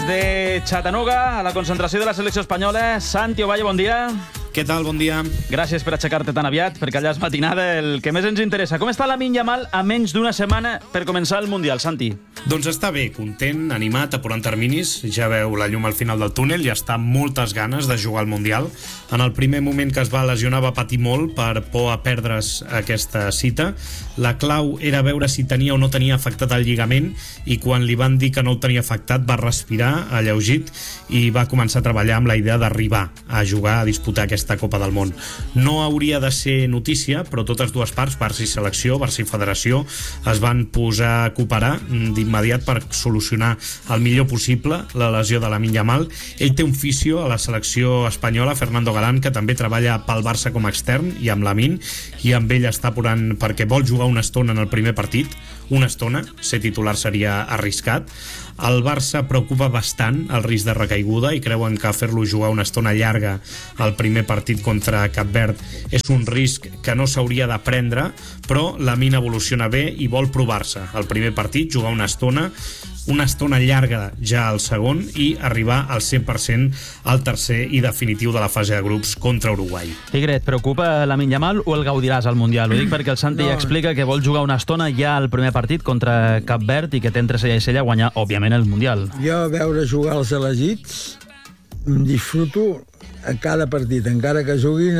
De Chattanooga, a la concentració de la selecció espanyola. Santi Ovalle, bon dia. Què tal? Bon dia. Gràcies per aixecar-te tan aviat, perquè allà és matinada el que més ens interessa. Com està Lamine Yamal a menys d'una setmana per començar el Mundial, Santi? Doncs està bé, content, animat, apurant terminis. Ja veu la llum al final del túnel i està amb moltes ganes de jugar al Mundial. En el primer moment que es va lesionar va patir molt per por a perdre's aquesta cita. La clau era veure si tenia o no tenia afectat el lligament i quan li van dir que no el tenia afectat va respirar alleugit i va començar a treballar amb la idea d'arribar a jugar, a disputar aquesta Copa del Món. No hauria de ser notícia, però totes dues parts, Barça i selecció, Barça i federació, es van posar a cooperar d'immediat per solucionar el millor possible la lesió de Lamine Yamal. Ell té un fisio a la selecció espanyola, Fernando Galán, que també treballa pel Barça com a extern i amb Lamine, i amb ell està apurant perquè vol jugar una estona en el primer partit, una estona, ser titular seria arriscat. El Barça preocupa bastant el risc de recaiguda i creuen que fer-lo jugar una estona llarga al primer partit contra Cap Verd és un risc que no s'hauria de prendre, però Lamine evoluciona bé i vol provar-se. El primer partit, jugar una estona llarga ja al segon i arribar al 100% al tercer i definitiu de la fase de grups contra Uruguai. Tigre, et preocupa Lamine Yamal o el gaudiràs al Mundial? Ho dic perquè el Santi ja explica que vol jugar una estona ja al primer partit contra Cap Verd i que té entre cella i cella guanyar, òbviament, el Mundial. Jo veure jugar els elegits disfruto a cada partit, encara que juguin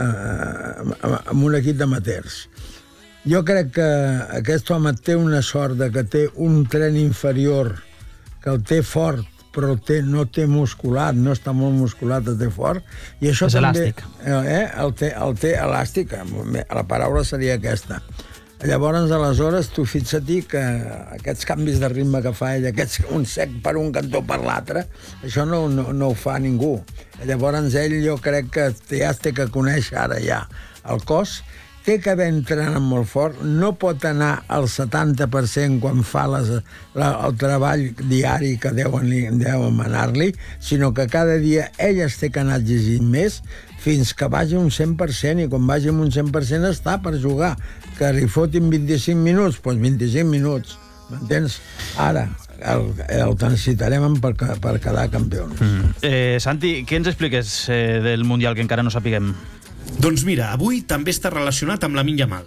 amb un equip d'amateurs. Jo crec que aquest home té una sort de que té un tren inferior que el té fort, però no té musculat, no està molt musculat, el té fort. I això és també, elàstic. El té elàstic, la paraula seria aquesta. Llavors, aleshores, tu fixa't que aquests canvis de ritme que fa ell, un sec per un cantó per l'altre, això no ho fa ningú. Llavors, ell jo crec que ja té que conèixer ara ja el cos, té que haver entrenat molt fort, no pot anar al 70% quan fa el treball diari que deuen manar-li, sinó que cada dia ell es té que anar exigint més fins que vagi un 100%, i quan vagi un 100% està per jugar. Que li fotin 25 minuts, doncs 25 minuts, m'entens? Ara, el necessitarem per quedar campions. Santi, què ens expliques del Mundial que encara no sapiguem? Doncs mira, avui també està relacionat amb Lamine Yamal.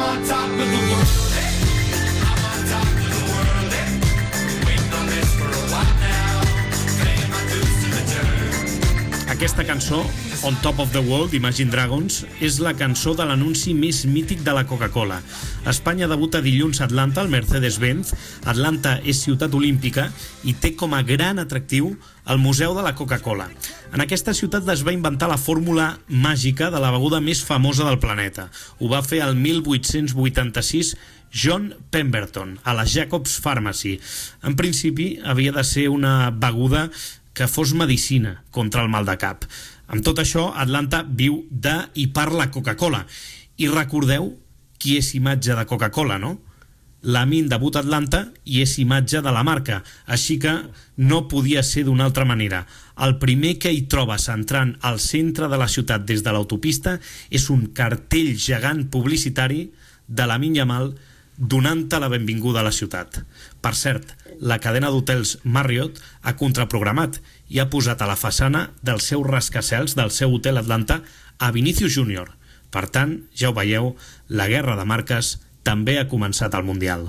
Aquesta cançó, On Top of the World, d'Imagine Dragons, és la cançó de l'anunci més mític de la Coca-Cola. Espanya debuta dilluns a Atlanta, al Mercedes-Benz. Atlanta és ciutat olímpica i té com a gran atractiu el Museu de la Coca-Cola. En aquesta ciutat es va inventar la fórmula màgica de la beguda més famosa del planeta. Ho va fer el 1886 John Pemberton, a la Jacobs Pharmacy. En principi, havia de ser una beguda que fos medicina contra el mal de cap. Amb tot això, Atlanta viu de i per la Coca-Cola. I recordeu qui és imatge de Coca-Cola, no? Lamine debuta a Atlanta i és imatge de la marca, així que no podia ser d'una altra manera. El primer que hi trobes entrant al centre de la ciutat des de l'autopista és un cartell gegant publicitari de Lamine Yamal donant-te la benvinguda a la ciutat. Per cert, la cadena d'hotels Marriott ha contraprogramat i ha posat a la façana del seu rascacels del seu hotel Atlanta a Vinicius Junior. Per tant, ja ho veieu, la guerra de marques també ha començat al Mundial.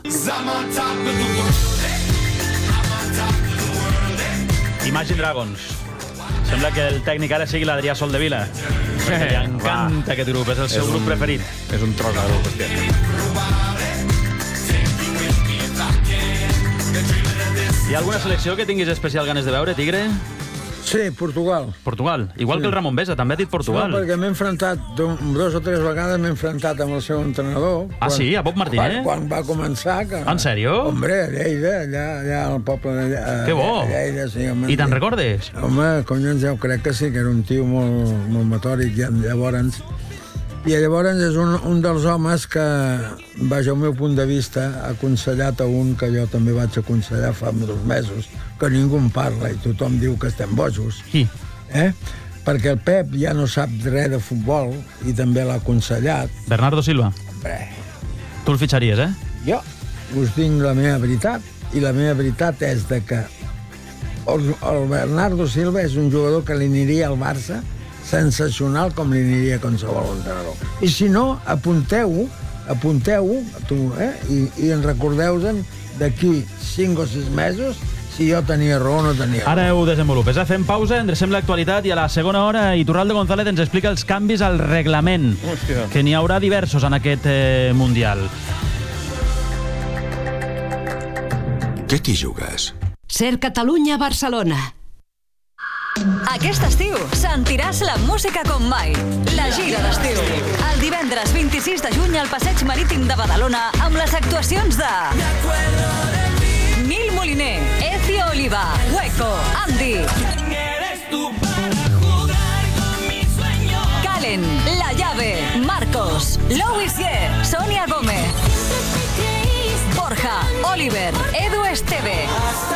Imagine Dragons. Sembla que el tècnic ara sigui l'Adrià Soldevila. Li encanta aquest grup, és el seu grup preferit. És un tros de grup, hòstia. Hi ha alguna selecció que tinguis especial ganes de veure, Tigre? Sí, Portugal. Portugal. Igual que el Ramon Besa, també ha dit Portugal. No, perquè m'he enfrontat, 2 o 3 vegades m'he enfrontat amb el seu entrenador. Ah, sí? A Bob Martínez? Quan va començar. En sèrio? Hombre, a Lleida, allà al poble de Lleida. Que bo! Lleida, sí, home. I te'n recordes? Home, collons, ja ho crec que sí, que era un tio molt metòric, llavors. I llavors és un dels homes que, vaja, al meu punt de vista, ha aconsellat a un que jo també vaig aconsellar fa 2 mesos, que ningú en parla i tothom diu que estem bojos. Qui? Perquè el Pep ja no sap res de futbol i també l'ha aconsellat. Bernardo Silva. Bé, Tu el fitxaries, jo us dic la meva veritat, i la meva veritat és de que el Bernardo Silva és un jugador que li aniria al Barça sensacional com li aniria a qualsevol entrenador. I si no, apunteu-ho, i en recordeu-se'n d'aquí 5 o 6 mesos si jo tenia raó o no tenia raó. Ara ho desenvolupes. Fem pausa, endrecem l'actualitat i a la segona hora Iturralde González ens explica els canvis al reglament, que n'hi haurà diversos en aquest Mundial. Què t'hi jugues? Ser Catalunya-Barcelona. Aquest estiu sentiràs la música com mai. La gira d'estiu. El divendres 26 de juny al Passeig Marítim de Badalona amb les actuacions de Nil Moliner, Ezio Oliva, Hueco, Andy, Calen, La Llave, Marcos, Louis Ye, Sonia Gómez, Borja, Oliver, Edu Esteve.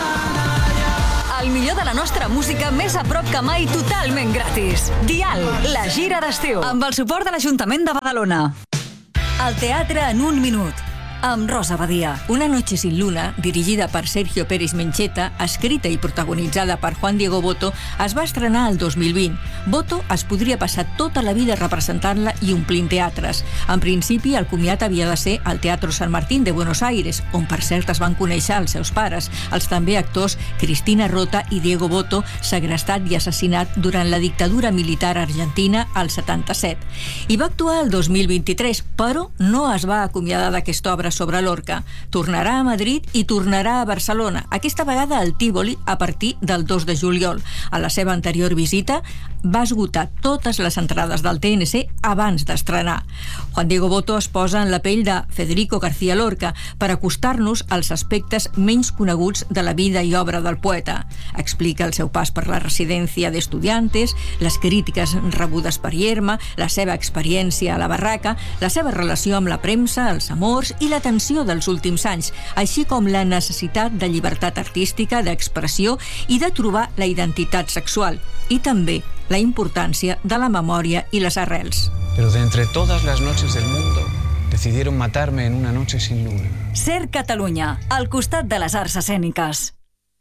El millor de la nostra música més a prop que mai, totalment gratis. Dial, la gira d'estiu. Amb el suport de l'Ajuntament de Badalona. El teatre en un minut. Amb Rosa Badia. Una noche sin luna, dirigida per Sergio Pérez Mencheta, escrita i protagonitzada per Juan Diego Botto, es va estrenar el 2020. Botto es podria passar tota la vida representant-la i omplint teatres. En principi, el comiat havia de ser al Teatro San Martín de Buenos Aires, on per cert es van conèixer els seus pares, els també actors Cristina Rota i Diego Botto, segrestat i assassinat durant la dictadura militar argentina al 77. I va actuar el 2023, però no es va acomiadar d'aquesta obra sobre Lorca. Tornarà a Madrid i tornarà a Barcelona, aquesta vegada al Tívoli a partir del 2 de juliol. A la seva anterior visita va esgotar totes les entrades del TNC abans d'estrenar. Juan Diego Botto es posa en la pell de Federico García Lorca per acostar-nos als aspectes menys coneguts de la vida i obra del poeta. Explica el seu pas per la residència d'estudiantes, les crítiques rebudes per Yerma, la seva experiència a la barraca, la seva relació amb la premsa, els amors i la tensió dels últims anys, així com la necessitat de llibertat artística, d'expressió i de trobar la identitat sexual, i també la importància de la memòria i les arrels. Pero de entre todas las noches del mundo, decidieron matarme en una noche sin luna. Ser Catalunya, al costat de les arts escèniques.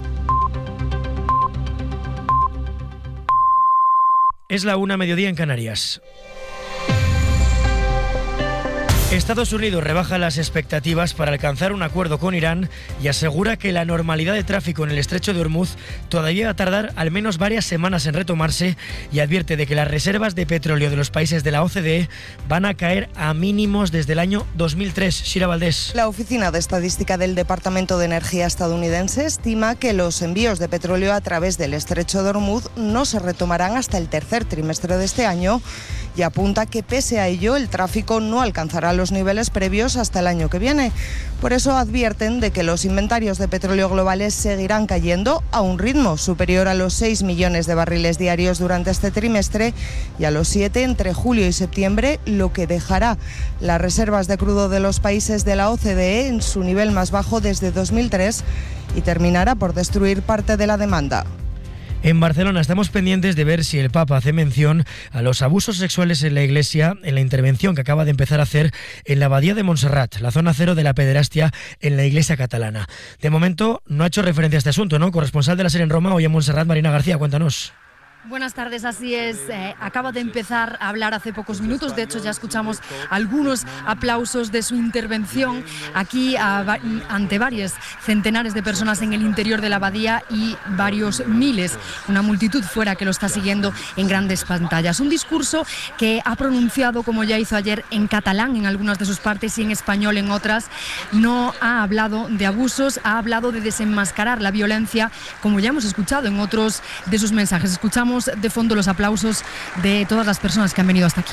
Es la 1:00 mediodía en Canarias. Estados Unidos rebaja las expectativas para alcanzar un acuerdo con Irán y asegura que la normalidad de tráfico en el estrecho de Hormuz todavía va a tardar al menos varias semanas en retomarse y advierte de que las reservas de petróleo de los países de la OCDE van a caer a mínimos desde el año 2003. Shira Valdés. La Oficina de Estadística del Departamento de Energía estadounidense estima que los envíos de petróleo a través del estrecho de Hormuz no se retomarán hasta el tercer trimestre de este año y apunta que pese a ello el tráfico no alcanzará los niveles previos hasta el año que viene. Por eso advierten de que los inventarios de petróleo globales seguirán cayendo a un ritmo superior a los 6 millones de barriles diarios durante este trimestre y a los 7 entre julio y septiembre, lo que dejará las reservas de crudo de los países de la OCDE en su nivel más bajo desde 2003 y terminará por destruir parte de la demanda. En Barcelona estamos pendientes de ver si el Papa hace mención a los abusos sexuales en la Iglesia en la intervención que acaba de empezar a hacer en la Abadía de Montserrat, la zona cero de la pederastia en la Iglesia catalana. De momento no ha hecho referencia a este asunto, ¿no? Corresponsal de la SER en Roma, hoy en Montserrat, Marina García, cuéntanos. Buenas tardes, así es. Acaba de empezar a hablar hace pocos minutos. De hecho, ya escuchamos algunos aplausos de su intervención aquí ante varios centenares de personas en el interior de la abadía y varios miles, una multitud fuera que lo está siguiendo en grandes pantallas. Un discurso que ha pronunciado, como ya hizo ayer, en catalán en algunas de sus partes y en español en otras. No ha hablado de abusos, ha hablado de desenmascarar la violencia, como ya hemos escuchado en otros de sus mensajes. Escuchamos de fondo los aplausos de todas las personas que han venido hasta aquí.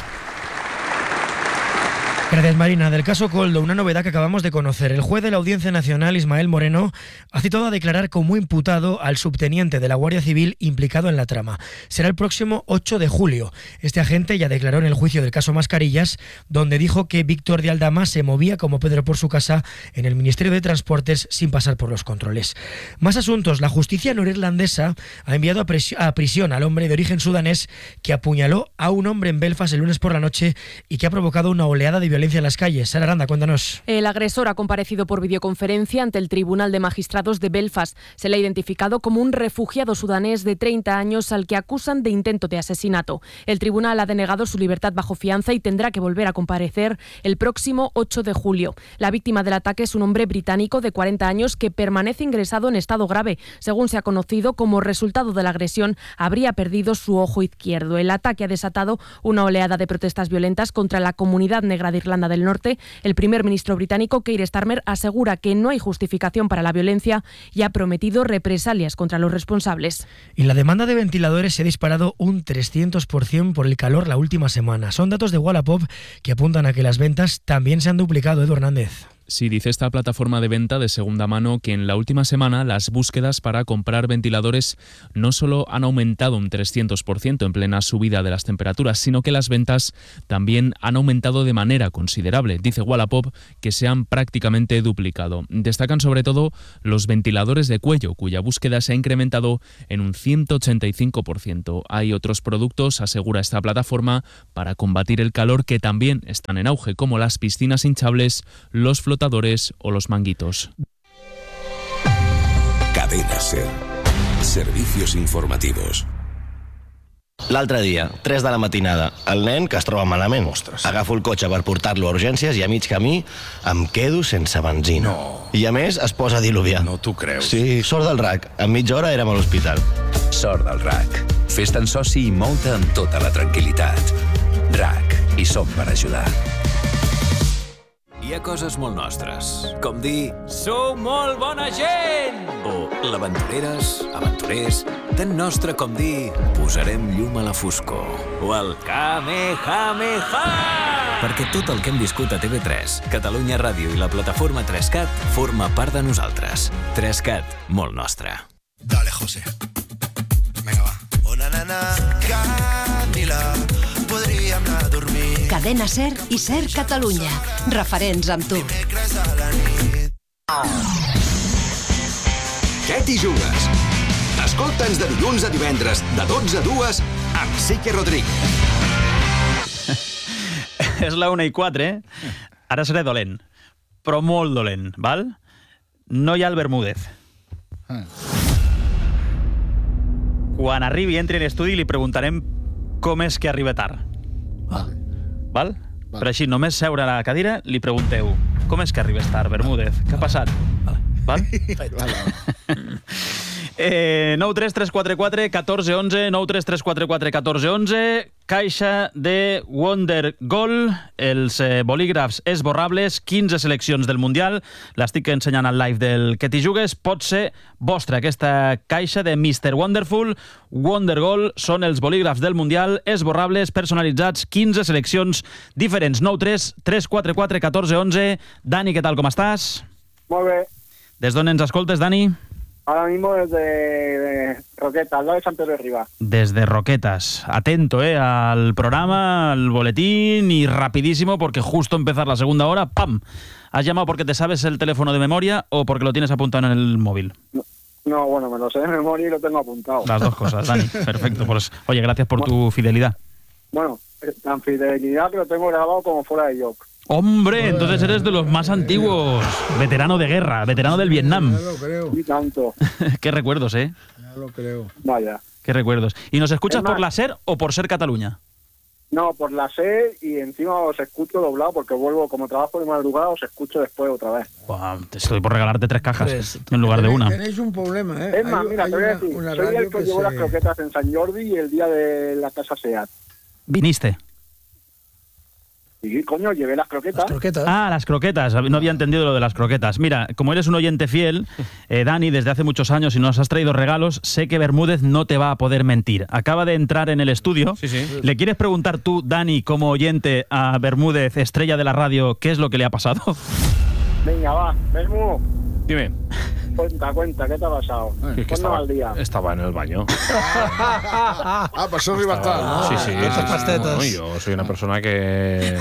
Gracias, Marina. Del caso Koldo, una novedad que acabamos de conocer. El juez de la Audiencia Nacional, Ismael Moreno, ha citado a declarar como imputado al subteniente de la Guardia Civil implicado en la trama. Será el próximo 8 de julio. Este agente ya declaró en el juicio del caso Mascarillas, donde dijo que Víctor de Aldama se movía como Pedro por su casa en el Ministerio de Transportes sin pasar por los controles. Más asuntos. La justicia norirlandesa ha enviado a prisión al hombre de origen sudanés que apuñaló a un hombre en Belfast el lunes por la noche y que ha provocado una oleada de violencia violencia en las calles. Sara Aranda, cuéntanos. El agresor ha comparecido por videoconferencia ante el Tribunal de Magistrados de Belfast. Se le ha identificado como un refugiado sudanés de 30 años al que acusan de intento de asesinato. El tribunal ha denegado su libertad bajo fianza y tendrá que volver a comparecer el próximo 8 de julio. La víctima del ataque es un hombre británico de 40 años que permanece ingresado en estado grave. Según se ha conocido, como resultado de la agresión, habría perdido su ojo izquierdo. El ataque ha desatado una oleada de protestas violentas contra la comunidad negra de Irlanda del Norte. El primer ministro británico, Keir Starmer, asegura que no hay justificación para la violencia y ha prometido represalias contra los responsables. Y la demanda de ventiladores se ha disparado un 300% por el calor la última semana. Son datos de Wallapop que apuntan a que las ventas también se han duplicado. Edu Hernández. Sí, dice esta plataforma de venta de segunda mano que en la última semana las búsquedas para comprar ventiladores no solo han aumentado un 300% en plena subida de las temperaturas, sino que las ventas también han aumentado de manera considerable. Dice Wallapop que se han prácticamente duplicado. Destacan sobre todo los ventiladores de cuello, cuya búsqueda se ha incrementado en un 185%. Hay otros productos, asegura esta plataforma, para combatir el calor que también están en auge, como las piscinas hinchables, los flotadores o los manguitos. Cadena SER. Servicios informativos. L'altre dia, 3 de la matinada, el nen que es troba malament. Ostres. Agafo el cotxe per portar-lo a urgències i a mig camí em quedo sense benzina. No. I a més es posa a diluviar. No t'ho creus. Sí, sort del RAC. En mitja hora érem a l'hospital. Sort del RAC. Fes-te'n soci i mou-te amb tota la tranquil·litat. RAC. I som per ajudar. Hi ha coses molt nostres, com dir «Sou molt bona gent!» o «L'aventureres, aventurers», tan nostre com dir «Posarem llum a la foscor» o el «Kamehameha!» Perquè tot el que hem viscut a TV3, Catalunya Ràdio i la plataforma 3CAT forma part de nosaltres. 3CAT, molt nostre. Dale, José. Venga, va. Una nana, Camila, podríem anar a dormir. Cadena SER i SER Catalunya. Referents amb tu. Què t'hi jugues? Escolta'ns de dilluns a divendres, de 12 a 2, amb Sique Rodríguez. És la 1:04, eh? Ara seré dolent, però molt dolent, val? No hi ha el Bermúdez. Quan arribi i entri a l'estudi li preguntarem com és que arriba tard. Val? Però així, només seure a la cadira, li pregunteu com és que arribes tard, Bermúdez? Què ha passat? Val? 93344 1411, 93344 1411, caixa de Wonder Goal, els bolígrafs esborrables, 15 seleccions del Mundial, l'estic ensenyant al live del Que t'hi jugues, pot ser vostra aquesta caixa de Mr. Wonderful. Wonder Goal són els bolígrafs del Mundial esborrables, personalitzats, 15 seleccions diferents. 93344 1411. Dani, què tal, com estàs? Molt bé. Des d'on ens escoltes, Dani? Ahora mismo desde Roquetas, al lado de San Pedro de Ribas. Desde Roquetas. Atento al programa, al boletín y rapidísimo porque justo empezar la segunda hora, ¡pam! ¿Has llamado porque te sabes el teléfono de memoria o porque lo tienes apuntado en el móvil? No, bueno, me lo sé de memoria y lo tengo apuntado. Las dos cosas, Dani. Perfecto. Pues, oye, gracias por tu fidelidad. Bueno, tan fidelidad que lo tengo grabado como fuera de joke. ¡Hombre! Entonces eres de los más antiguos. Veterano de guerra, veterano del Vietnam. Ya lo creo. Y tanto. Qué recuerdos, ¿eh? Ya lo creo. Vaya. Qué recuerdos. ¿Y nos escuchas por la SER o por SER Cataluña? No, por la SER y encima os escucho doblado porque vuelvo, como trabajo de madrugada, os escucho después otra vez. Wow, te estoy por regalarte 3 cajas en lugar de una. Tenéis un problema, ¿eh? Es más, mira, te voy a decir, soy el que llevó las croquetas en San Jordi y el día de la casa SEAT. ¿Viniste? Sí, coño, llevé las croquetas. Ah, las croquetas. No había entendido lo de las croquetas. Mira, como eres un oyente fiel, Dani, desde hace muchos años y nos has traído regalos, sé que Bermúdez no te va a poder mentir. Acaba de entrar en el estudio. Sí, sí. ¿Le quieres preguntar tú, Dani, como oyente a Bermúdez, estrella de la radio, qué es lo que le ha pasado? Venga, va, Bermú. Dime. Cuenta, ¿qué te ha pasado? ¿Cuándo va el día? Estaba en el baño. Pasó arriba tarde. Sí, sí. Bueno, yo soy una persona que...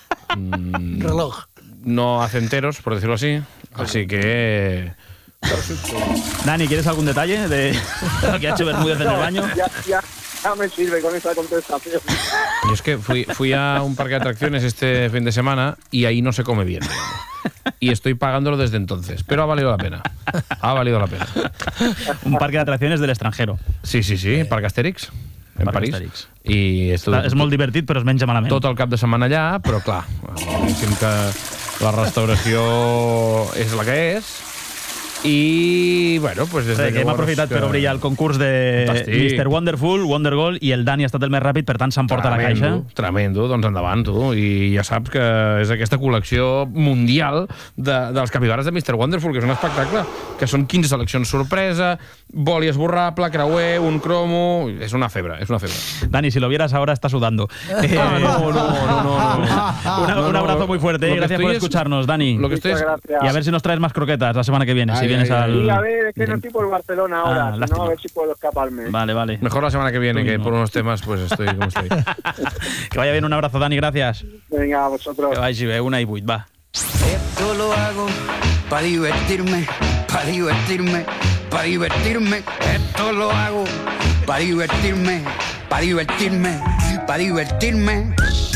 reloj. No hace enteros, por decirlo así. Así que... Dani, ¿quieres algún detalle de lo que ha hecho Bermúdez en el baño? Ya me sirve con esa contestación. Yo es que fui a un parque de atracciones este fin de semana y ahí no se come bien. Y estoy pagándolo desde entonces. Pero ha valido la pena. Ha valido la pena. Un parque de atracciones del extranjero. Sí, Parc Astèrix. En París. Astèrix. I és molt divertit, però es menja malament. Tot el cap de setmana allà, però clar, diguéssim que la restauració és la que és. I, bueno, pues des de que hem aprofitat per obrir ja el concurs de Mr. Wonderful, Wonder Goal, i el Dani ha estat el més ràpid, per tant s'emporta la caixa. Tremendo, doncs endavant, tu. I ja saps que és aquesta col·lecció mundial dels capibares de Mr. Wonderful, que és un espectacle, que són 15 seleccions sorpresa, boli esborrable, creuer, un cromo... És una febre, és una febre. Dani, si lo vieras ahora está sudando. No. Un abrazo muy fuerte. Gracias por escucharnos, Dani. Y a ver si nos traes más croquetas la semana que viene. Si vienes al... Sí, a ver, es que no estoy por Barcelona ahora, no, a ver si puedo escaparme. Vale. Mejor la semana que viene, que por unos temas pues estoy como estoy. Que vaya bien, un abrazo, Dani, gracias. Venga, a vosotros. Que vagi bé, 1:08, va. Esto lo hago para divertirme, para divertirme, para divertirme. Esto lo hago para divertirme, para divertirme, para divertirme.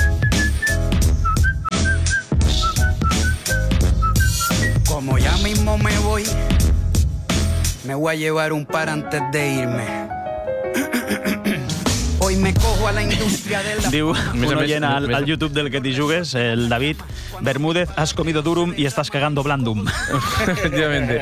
Como ya mismo me voy a llevar un par antes de irme. Hoy me cojo a la indústria de la... Diu un oient al YouTube del Que t'hi jugues, el David Bermúdez, has comido durum y estás cagando blandum. Efectivamente.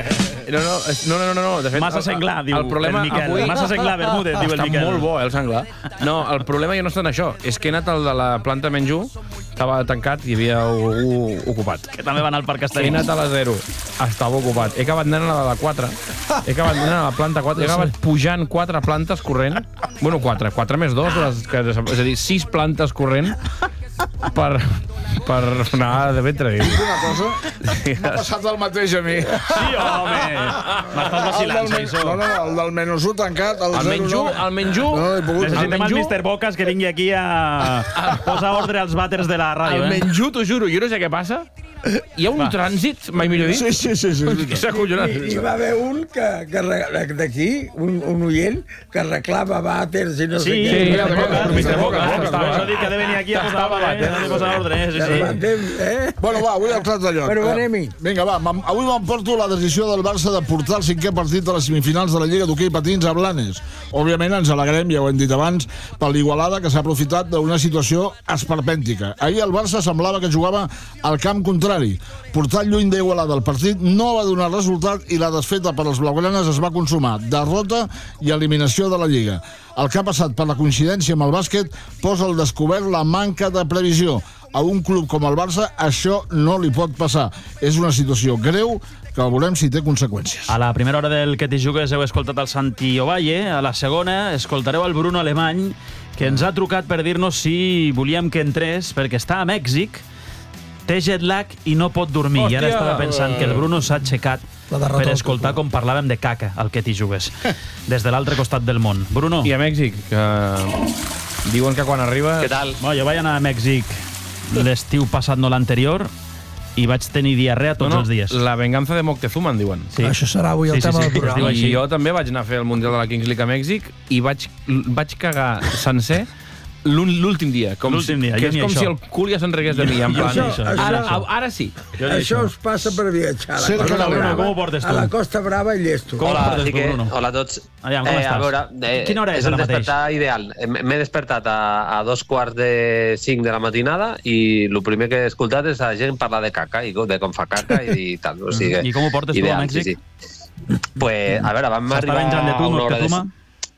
No. De fet, massa senglar, diu el Miquel. Avui... Massa senglar, Bermúdez, diu el Miquel. Està molt bo, el senglar. No, el problema ja no està en això. És que he anat al de la planta menjú, estava tancat i hi havia algú ocupat. Que també va anar al Parc Astèrix. He anat a la 0, estava ocupat. He acabat anant a la 4, he acabat anant a la planta 4, he acabat pujant 4 plantes corrent. Bueno, 4 més 2, és a dir, 6 plantes corrent per anar de ventre. Una cosa, m'ha passat el mateix a mi. Sí, home! M'estàs vacilant, Saissó. No, el del menú tancat, el 0-9. El menjú. Necessitem el Mr. Bocas que vingui aquí a posar ordre als vàters de la ràdio. El menjú, t'ho juro, jo no sé què passa. Hi ha un trànsit, mai millor dit. Sí. És acollonat. I va haver un d'aquí, un oient, que reclama vàters i no sé què. Sí, Mr. Bocas. Això dic que ha de venir aquí a posar ordre. Bueno, va, avui el clat de lloc. Però anem-hi. Vinga, va, avui m'emporto la decisió del Barça de portar el 5è partit de les semifinals de la Lliga d'Hoquei Patins a Blanes. Òbviament ens alegrem, ja ho hem dit abans, per l'Igualada, que s'ha aprofitat d'una situació esperpèntica. Ahir el Barça semblava que jugava al camp contrari. Portat lluny d'Igualada el partit no va donar resultat i la desfeta per als blaugranes es va consumar. Derrota i eliminació de la Lliga. El que ha passat per la coincidència amb el bàsquet posa al descobert la manca de previsió. A un club com el Barça això no li pot passar. És una situació greu que veurem si té conseqüències. A la primera hora del Que t'hi jugues heu escoltat el Santi Ovalle. A la segona escoltareu el Bruno Alemany, que ens ha trucat per dir-nos si volíem que entrés, perquè està a Mèxic, té jet lag i no pot dormir. Hòstia! I ara estava pensant que el Bruno s'ha aixecat per escoltar com parlàvem de caca al Que t'hi jugues, des de l'altre costat del món. Bruno. I a Mèxic, que diuen que quan arriba... Què tal? Jo vaig anar a Mèxic l'estiu passat, no l'anterior, i vaig tenir diarrea tots els dies. La venganza de Moctezuma, en diuen. Sí. Això serà avui el tema del programa. I jo també vaig anar a fer el Mundial de la Kings League a Mèxic i vaig cagar sencer l'últim dia. Que és com si el cul ja s'enregués de mi. En plan, ara sí. Això us passa per viatjar. Com ho portes tu? A la Costa Brava i llesto. Hola a tots. A veure, quina hora és el ara mateix? despertar ideal. M'he despertat a 2:45 de la matinada i el primer que he escoltat és a gent parlar de caca i de com fa caca i tal. I com ho portes tu a Mèxic? Pues, a veure, vam arribar a una hora de...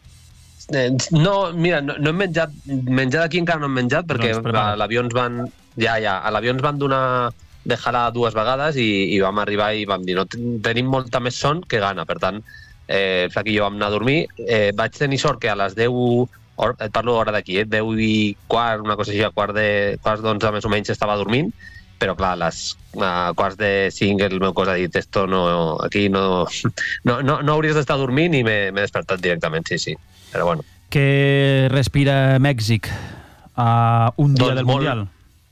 No, mira, no hem menjat. Menjar d'aquí encara no hem menjat perquè a l'avió ens van... a l'avió ens van donar de jalar 2 vegades i vam arribar i vam dir no, tenim molta més son que gana, per tant el Flac i jo vam anar a dormir. Vaig tenir sort que a les 10, et parlo hora d'aquí, 10:15, una cosa així, a quarts d'11 més o menys estava dormint, però clar, a les 4:45 el meu cos ha dit esto no, aquí no hauries d'estar dormint i m'he despertat directament, sí. Però bueno. Què respira Mèxic a un dia del Mundial?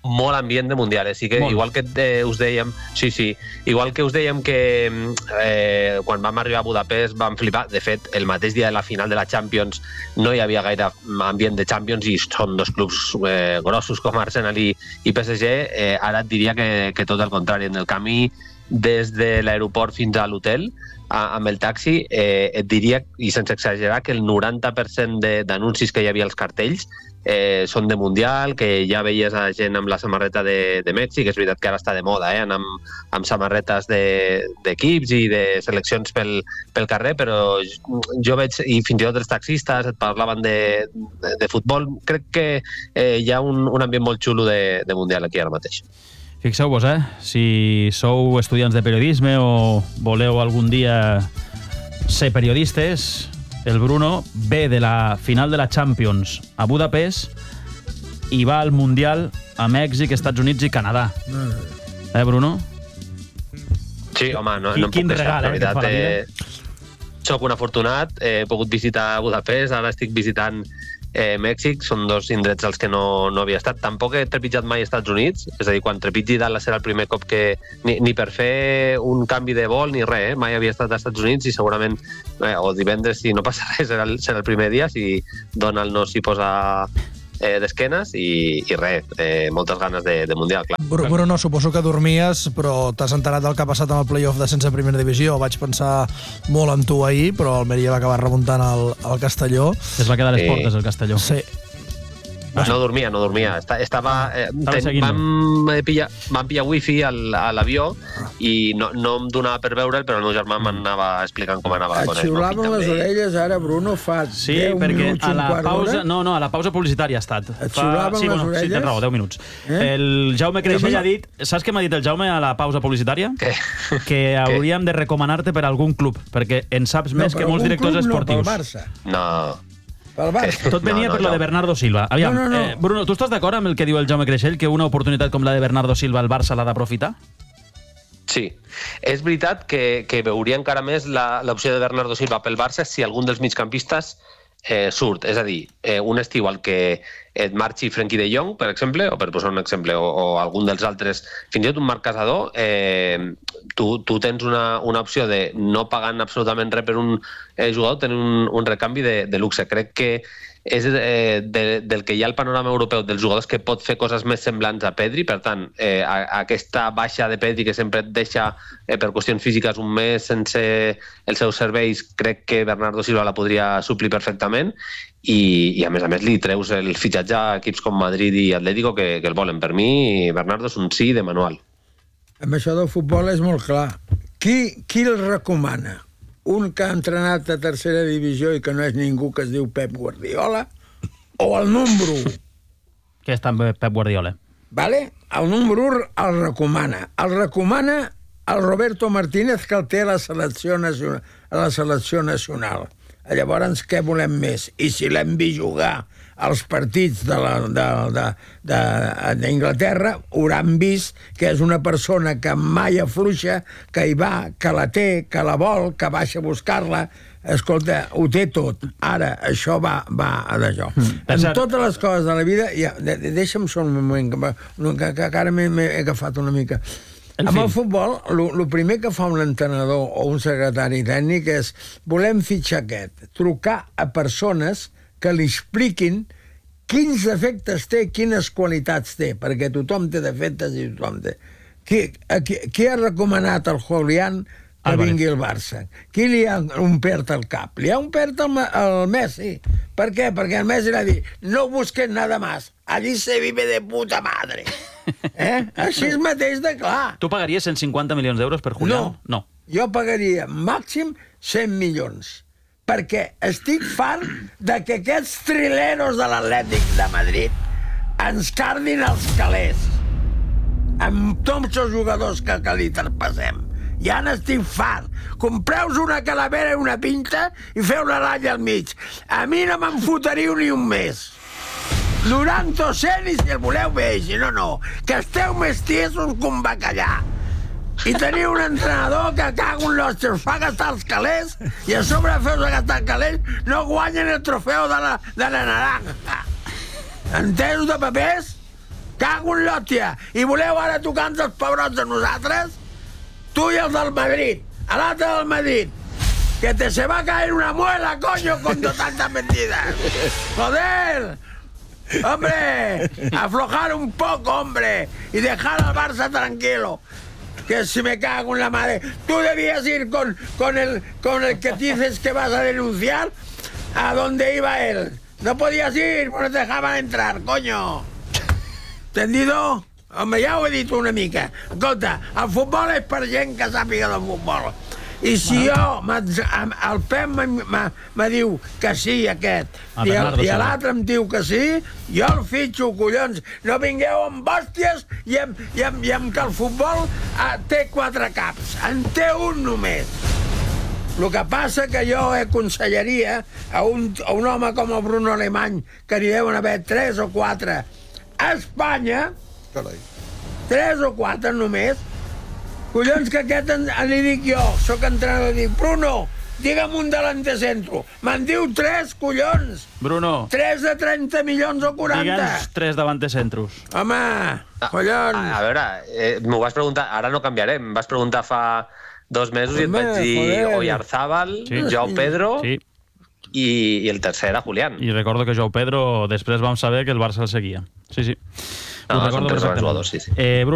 molt ambient de Mundial. Sí que, igual que us dèiem... Sí, igual que us dèiem que quan vam arribar a Budapest vam flipar. De fet, el mateix dia de la final de la Champions no hi havia gaire ambient de Champions i són dos clubs grossos com Arsenal i PSG. Ara et diria que tot el contrari. En el camí des de l'aeroport fins a l'hotel, amb el taxi, et diria, i sense exagerar, que el 90% d'anuncis que hi havia als cartells són de Mundial, que ja veies a gent amb la samarreta de Mèxic. És veritat que ara està de moda, anar amb samarretes d'equips i de seleccions pel carrer, però jo veig, i fins i tot els taxistes et parlaven de futbol. Crec que hi ha un ambient molt xulo de Mundial aquí ara mateix. Fixeu-vos, si sou estudiants de periodisme o voleu algun dia ser periodistes, el Bruno ve de la final de la Champions a Budapest i va al Mundial a Mèxic, Estats Units i Canadà. Bruno? Sí, home, no em puc queixar, la veritat. Soc un afortunat, he pogut visitar Budapest, ara estic visitant Mèxic, són dos indrets als que no havia estat. Tampoc he trepitjat mai als Estats Units, és a dir, quan trepitgi Dallas serà el primer cop que... Ni per fer un canvi de vol ni res, mai havia estat als Estats Units i segurament, o divendres, si no passa res, serà el primer dia, si Donald no s'hi posa d'esquenes i res, moltes ganes de Mundial, clar. Bruno, suposo que dormies, però t'has enterat del que ha passat amb el play-off de sense primera divisió. Vaig pensar molt en tu ahir, però Almeria va acabar remuntant al Castelló. Es va quedar a les portes, el Castelló. Sí. No dormia. Vam pillar wifi a l'avió i no em donava per veure'l, però el meu germà m'anava explicant com anava. Et xiulaven les orelles ara, Bruno, fa 10 minuts, un quart d'hora? No, a la pausa publicitària ha estat. Et xiulaven les orelles? Sí, tens raó, 10 minuts. El Jaume Creixell ha dit... Saps què m'ha dit el Jaume a la pausa publicitària? Que hauríem de recomanar-te per algun club, perquè en saps més que molts directors esportius. No, pel Barça. No. Tot venia per lo de Bernardo Silva. Aviam, Bruno, tu estàs d'acord amb el que diu el Jaume Creixell, que una oportunitat com la de Bernardo Silva el Barça l'ha d'aprofitar? Sí. És veritat que veuria encara més l'opció de Bernardo Silva pel Barça si algun dels migcampistes surt. És a dir, un estiu al que et marxi Frenkie de Jong, per exemple, o per posar un exemple, o algun dels altres, fins i tot un Marc Casador, tu tens una opció de no pagant absolutament res per un jugador, tenir un recanvi de luxe. Crec que és del que hi ha al panorama europeu dels jugadors que pot fer coses més semblants a Pedri. Per tant, aquesta baixa de Pedri que sempre et deixa per qüestions físiques un mes sense els seus serveis, crec que Bernardo Silva la podria suplir perfectament i a més li treus el fitxatge a equips com Madrid i Atlético que el volen. Per mi, Bernardo és un sí de manual. Amb això del futbol és molt clar. Qui el recomana? Un que ha entrenat a tercera divisió i que no és ningú, que es diu Pep Guardiola, o el número 1? Que és també Pep Guardiola. Vale? El número 1 el recomana. El recomana el Roberto Martínez, que el té a la selecció nacional. Llavors, què volem més? I si l'hem vist jugar als partits d'Inglaterra, hauran vist que és una persona que mai afluixa, que hi va, que la té, que la vol, que baixa a buscar-la. Escolta, ho té tot. Ara, això va d'allò. En totes les coses de la vida... Deixa'm sol un moment, que ara m'he agafat una mica. Amb el futbol, el primer que fa un entrenador o un secretari tècnic és volem fitxar aquest, trucar a persones que li expliquin quins defectes té, quines qualitats té, perquè tothom té defectes i tothom té. Qui ha recomanat al Julián que vingui al Barça? Qui li ha ompert el cap? Li ha ompert el Messi. Per què? Perquè el Messi l'ha dit no busques nada más, allí se vive de puta madre. Així és mateix de clar. Tu pagaries 150 milions d'euros per Julián? No. Jo pagaria màxim 100 milions. Perquè estic fart de que aquests trileros de l'Atlètic de Madrid ens cardin els calés amb tots els jugadors que li traspassem. Ja n'estic fart. Compreu-vos una calavera i una pinta i feu la ratlla al mig. A mi no me'n fotariu ni un mes. 90 cent i si el voleu bé, si no, no. Que esteu més tiesos que un bacallà. I teniu un entrenador que cago en l'hòstia, us fa gastar els calés i a sobre feu-vos gastar els calés no guanyen el trofeu de la naranja. Entesos de papers? Cago en l'hòstia. I voleu ara tocar-nos els pebrots a nosaltres? Tu i els del Madrid. A l'altre del Madrid. Que te se va a caer una muela, coño, con tantas mentiras. Joder. Hombre, aflojar un poco, hombre, y dejar al Barça tranquilo. Que si me cago en la madre. Tú debías ir con el que dices que vas a denunciar a donde iba él. No podías ir, porque no te dejaban entrar, coño. ¿Entendido? Home, ja ho he dit una mica. Escolta, el futbol és per gent que sàpiga del futbol. I si el Pep me diu que sí, aquest, i l'altre em diu que sí, jo el fitxo, collons. No vingueu amb bòsties i amb que el futbol té 4 caps. En té un només. El que passa que jo aconsellaria a un home com el Bruno Alemany, que n'hi deuen haver 3 o 4 a Espanya, 3 o 4 només, collons, que aquest li dic jo, soc entrenador, dic, Bruno, digue'm un delante centro. Me'n diu 3, collons. Bruno. 3 de 30 milions o 40. Digue'ns 3 davante centros. Home, collons. A veure, m'ho vas preguntar, ara no canviarem, em vas preguntar fa 2 mesos i et vaig dir Oyarzábal, Joao Pedro i el tercer era Julián. I recordo que Joao Pedro després vam saber que el Barça el seguia. Sí. No, són 3 jugadors, sí.